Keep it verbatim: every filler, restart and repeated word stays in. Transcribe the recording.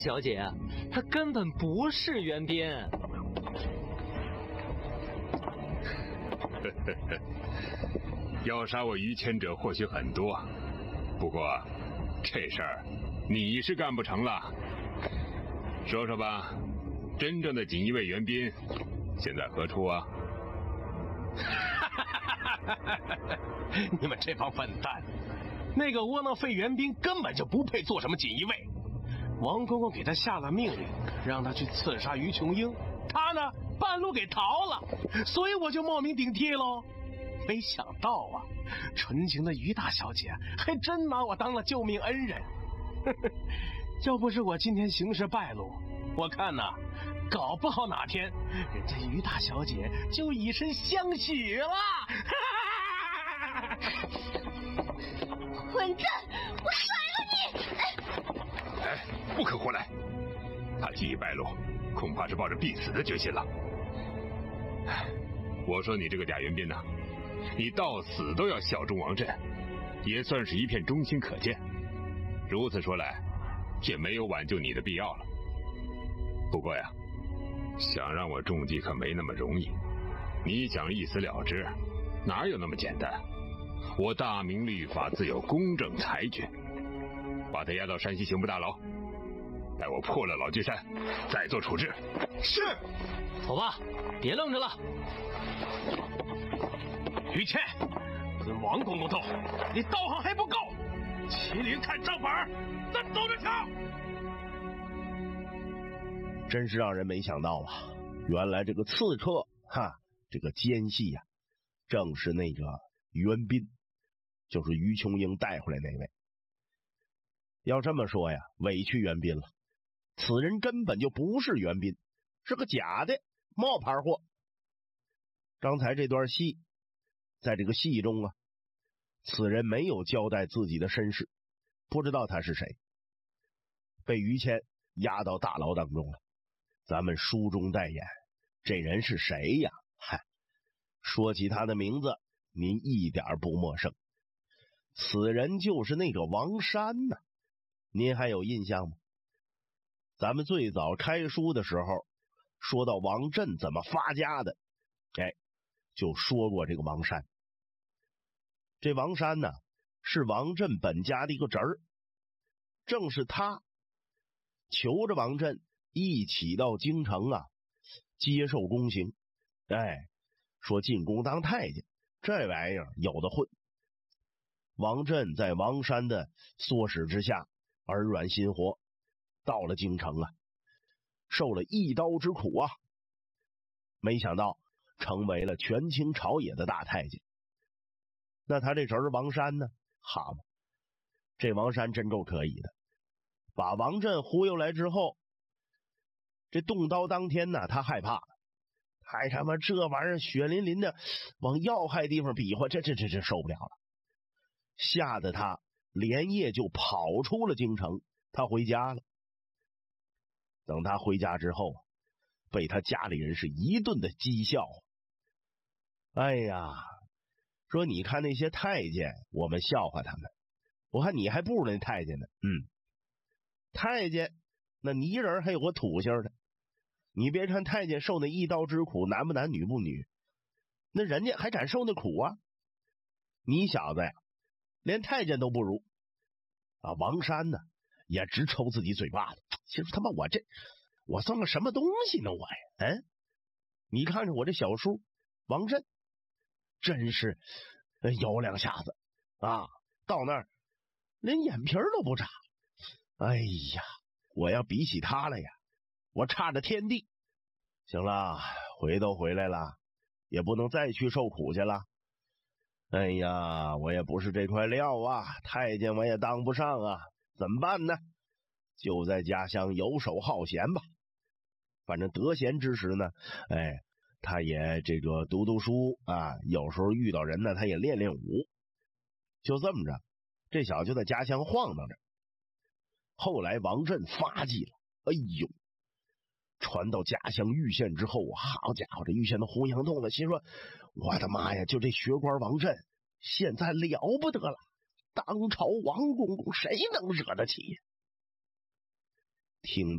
小姐，她根本不是袁斌。 要杀我于谦者或许很多，不过这事儿你是干不成了。说说吧，真正的锦衣卫袁斌现在何处啊？ 你们这帮笨蛋，那个窝囊废袁斌根本就不配做什么锦衣卫。王公公给他下了命令，让他去刺杀于琼英，他呢半路给逃了，所以我就冒名顶替喽。没想到啊，纯情的于大小姐还真拿我当了救命恩人。要不是我今天行事败露，我看呐、啊，搞不好哪天人家于大小姐就以身相许了。 混蛋！我甩了你！ 哎，不可活来！他既已败露，恐怕是抱着必死的决心了。我说你这个贾元斌呐、啊，你到死都要效忠王振，也算是一片忠心可见。如此说来，也没有挽救你的必要了。不过呀，想让我中计可没那么容易。你想一死了之，哪有那么简单？我大明律法自有公正裁决，把他押到山西刑部大牢，待我破了老君山，再做处置。 是。 走吧，别愣着了。 于谦，跟王公公斗，你道行还不够。麒麟看账本，咱走着瞧。 真是让人没想到啊！原来这个刺客，哈，这个奸细呀、啊，正是那个袁斌，就是于琼英带回来那位。要这么说呀，委屈袁斌了。此人根本就不是袁斌，是个假的冒牌货。刚才这段戏，在这个戏中啊，此人没有交代自己的身世，不知道他是谁，被于谦押到大牢当中了。咱们书中代言，这人是谁呀？嗨，说起他的名字，您一点不陌生。此人就是那个王山呐、啊，您还有印象吗？咱们最早开书的时候，说到王振怎么发家的，哎，就说过这个王山。这王山呢，是王振本家的一个侄儿，正是他求着王振一起到京城啊，接受宫刑。哎，说进宫当太监，这玩意儿有的混。王振在王山的唆使之下，耳软心活，到了京城啊，受了一刀之苦啊，没想到成为了权倾朝野的大太监。那他这侄儿王山呢？好嘛，这王山真够可以的，把王振忽悠来之后，这动刀当天呢，他害怕了，还他妈这玩意儿血淋淋的往要害地方比划，这这这这受不了了，吓得他连夜就跑出了京城，他回家了。等他回家之后，被他家里人是一顿的讥笑。哎呀，说你看那些太监，我们笑话他们，我看你还不如那太监呢。嗯，太监那泥人还有个土性的，你别看太监受那一刀之苦，男不男女不女，那人家还敢受那苦啊。你小子呀，连太监都不如啊！王山呢，也直抽自己嘴巴子，其实他妈我这我算个什么东西呢我呀？嗯，你看着我这小叔王振，真是有两下子啊！到那儿连眼皮都不眨。哎呀，我要比起他来呀，我差着天地。行了，回都回来了，也不能再去受苦去了。哎呀，我也不是这块料啊，太监我也当不上啊，怎么办呢？就在家乡游手好闲吧。反正得闲之时呢，哎，他也这个读读书啊，有时候遇到人呢，他也练练武。就这么着，这小子就在家乡晃荡着。后来王振发迹了，哎呦，传到家乡玉县之后啊，好家伙，这玉县的胡杨洞子心说，我的妈呀，就这学官王振现在了不得了，当朝王公公谁能惹得起？听